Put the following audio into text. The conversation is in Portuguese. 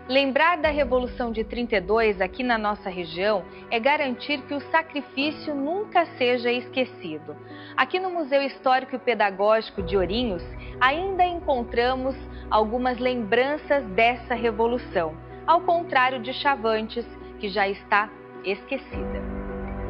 Lembrar da Revolução de 32 aqui na nossa região é garantir que o sacrifício nunca seja esquecido. Aqui no Museu Histórico e Pedagógico de Ourinhos, ainda encontramos algumas lembranças dessa revolução, ao contrário de Chavantes, que já está esquecida.